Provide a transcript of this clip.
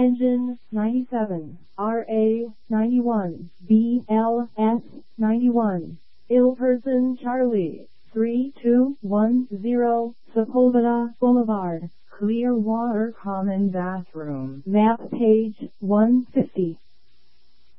Engine 97, RA 91, BLS 91. Ill Person Charlie 3210 Sepulveda Boulevard, Clearwater Common Bathroom. Map page 150.